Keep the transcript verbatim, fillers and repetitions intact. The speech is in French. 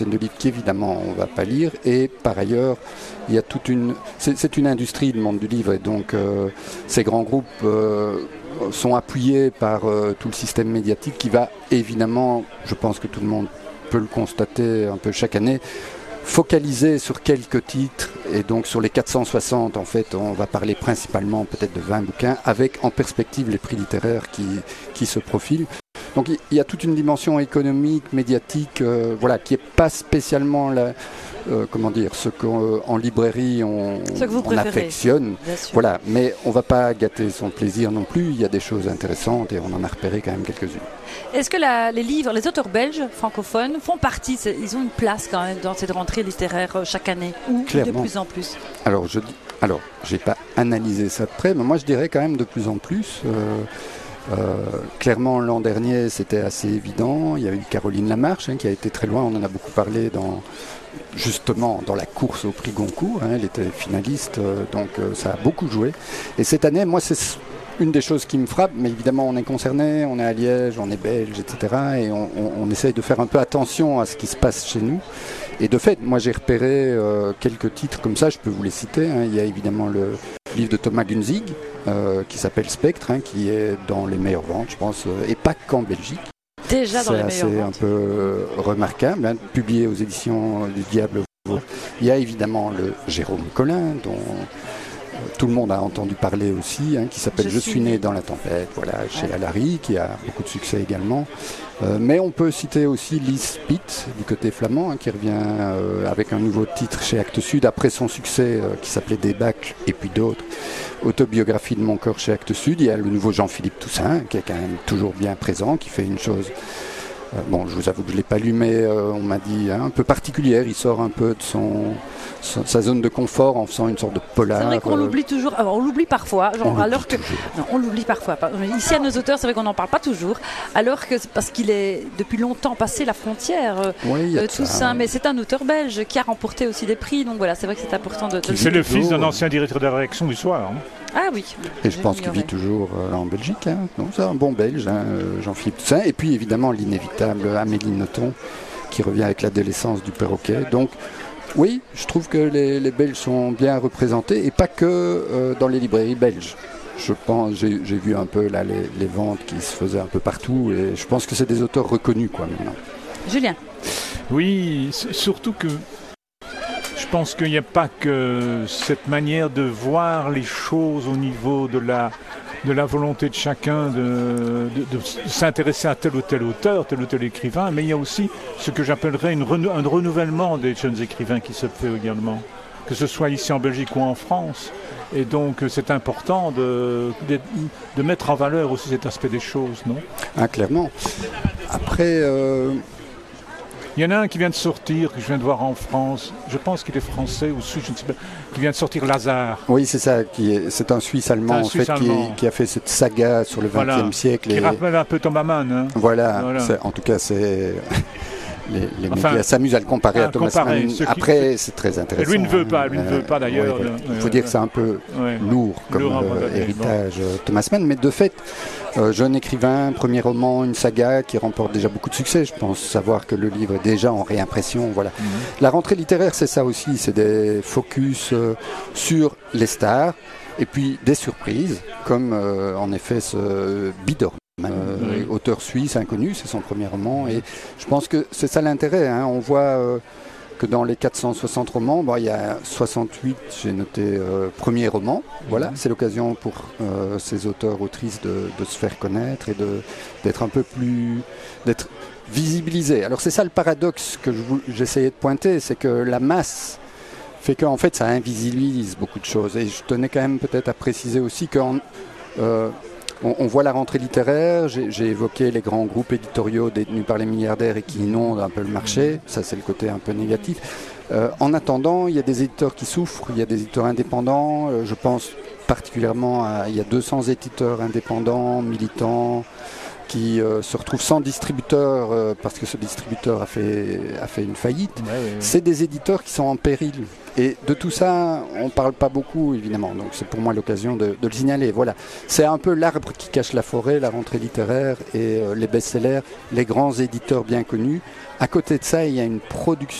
de livres qu'évidemment on ne va pas lire, et par ailleurs il y a toute une c'est, c'est une industrie, le monde du livre, et donc euh, ces grands groupes euh, sont appuyés par euh, tout le système médiatique qui va évidemment, je pense que tout le monde peut le constater un peu chaque année, focaliser sur quelques titres, et donc sur les quatre cent soixante en fait on va parler principalement peut-être de vingt bouquins avec en perspective les prix littéraires qui, qui se profilent. Donc il y a toute une dimension économique, médiatique, euh, voilà, qui n'est pas spécialement la, euh, comment dire, ce qu'en en librairie on, ce que vous on affectionne. Voilà, mais on ne va pas gâter son plaisir non plus. Il y a des choses intéressantes et on en a repéré quand même quelques-unes. Est-ce que la, les livres, les auteurs belges francophones font partie, ils ont une place quand même dans cette rentrée littéraire euh, chaque année, ou de plus en plus? Alors je dis, alors j'ai pas analysé ça de près, mais moi je dirais quand même de plus en plus. Euh, Euh, clairement l'an dernier c'était assez évident, il y a eu Caroline Lamarche hein, qui a été très loin, on en a beaucoup parlé dans, justement dans la course au prix Goncourt, hein, elle était finaliste, euh, donc euh, ça a beaucoup joué, et cette année moi c'est une des choses qui me frappe, mais évidemment on est concerné, on est à Liège, on est belge, et cetera, et on, on, on essaye de faire un peu attention à ce qui se passe chez nous, et de fait moi j'ai repéré euh, quelques titres comme ça, je peux vous les citer, hein. Il y a évidemment le livre de Thomas Gunzig euh, qui s'appelle Spectre, hein, qui est dans les meilleures ventes, je pense, euh, et pas qu'en Belgique. Déjà dans les meilleures ventes. C'est un peu euh, remarquable, hein, publié aux éditions du Diable. Il y a évidemment le Jérôme Collin, dont euh, tout le monde a entendu parler aussi, hein, qui s'appelle Je, Je suis né dans la tempête, voilà, chez ouais. Alary, qui a beaucoup de succès également. Euh, mais on peut citer aussi Lise Pitt, du côté flamand, hein, qui revient euh, avec un nouveau titre chez Actes Sud, après son succès euh, qui s'appelait Débâcle, et puis d'autres. Autobiographie de mon corps chez Actes Sud. Il y a le nouveau Jean-Philippe Toussaint, qui est quand même toujours bien présent, qui fait une chose... Euh, bon, je vous avoue que je ne l'ai pas lu, mais euh, on m'a dit hein, un peu particulière. Il sort un peu de son, son, sa zone de confort en faisant une sorte de polar. C'est vrai qu'on euh... l'oublie toujours. Alors, on l'oublie parfois. Genre, on alors que non, on l'oublie parfois. Ici, à nos auteurs, c'est vrai qu'on n'en parle pas toujours. Alors que c'est parce qu'il est depuis longtemps passé la frontière. Euh, oui, euh, Toussaint, mais c'est un auteur belge qui a remporté aussi des prix. Donc voilà, c'est vrai que c'est important de. de c'est le fils d'un ancien directeur de la rédaction du Soir. Hein. Ah oui. Et je pense qu'il vit toujours euh, en Belgique. Hein. Donc c'est un bon Belge, hein, Jean-Philippe Toussaint. Et puis évidemment l'inévitable Amélie Nothomb qui revient avec l'adolescence du perroquet. Donc oui, je trouve que les, les Belges sont bien représentés et pas que euh, dans les librairies belges. Je pense, j'ai, j'ai vu un peu là les, les ventes qui se faisaient un peu partout et je pense que c'est des auteurs reconnus quoi maintenant. Julien. Oui, surtout que je pense qu'il n'y a pas que cette manière de voir les choses au niveau de la, de la volonté de chacun de, de, de s'intéresser à tel ou tel auteur, tel ou tel écrivain, mais il y a aussi ce que j'appellerais une renou- un renouvellement des jeunes écrivains qui se fait également, que ce soit ici en Belgique ou en France. Et donc c'est important de, de, de mettre en valeur aussi cet aspect des choses, non ? Ah, clairement. Après... Euh... Il y en a un qui vient de sortir, que je viens de voir en France, je pense qu'il est français ou suisse, je ne sais pas, qui vient de sortir Lazare. Oui, c'est ça, qui est, c'est un Suisse allemand, un en Suisse fait, allemand. Qui, est, qui a fait cette saga sur le vingtième voilà. siècle. Qui et... rappelle un peu Thomas Mann. Hein. Voilà, voilà. En tout cas, c'est... Les, les enfin, médias s'amusent à le comparer à Thomas comparer, Mann. Après, c'est très intéressant. Et lui ne veut pas, lui euh, ne veut pas d'ailleurs. Ouais, il faut euh, dire que c'est un peu ouais. lourd comme lourd, euh, héritage bon. Thomas Mann, mais de fait, euh, jeune écrivain, premier roman, une saga qui remporte déjà beaucoup de succès. Je pense savoir que le livre est déjà en réimpression. Voilà. Mm-hmm. La rentrée littéraire, c'est ça aussi, c'est des focus euh, sur les stars et puis des surprises, comme euh, en effet ce Bidor. Euh, oui. Auteur suisse inconnu, c'est son premier roman et je pense que c'est ça l'intérêt, hein. On voit euh, que dans les quatre cent soixante romans, bon, il y a soixante-huit, j'ai noté euh, premier roman, voilà, mmh. C'est l'occasion pour euh, ces auteurs, autrices de, de se faire connaître et de, d'être un peu plus, d'être visibilisés. Alors c'est ça le paradoxe que je, j'essayais de pointer, c'est que la masse fait qu'en fait ça invisibilise beaucoup de choses et je tenais quand même peut-être à préciser aussi qu'en euh, On, on voit la rentrée littéraire, j'ai, j'ai évoqué les grands groupes éditoriaux détenus par les milliardaires et qui inondent un peu le marché, ça c'est le côté un peu négatif. Euh, en attendant, il y a des éditeurs qui souffrent, il y a des éditeurs indépendants, euh, je pense particulièrement à, il y a deux cents éditeurs indépendants, militants, qui euh, se retrouvent sans distributeur euh, parce que ce distributeur a fait, a fait une faillite. Ouais, ouais, ouais. C'est des éditeurs qui sont en péril. Et de tout ça, on ne parle pas beaucoup, évidemment. Donc c'est pour moi l'occasion de, de le signaler. Voilà. C'est un peu l'arbre qui cache la forêt, la rentrée littéraire et euh, les best-sellers, les grands éditeurs bien connus. À côté de ça, il y a une production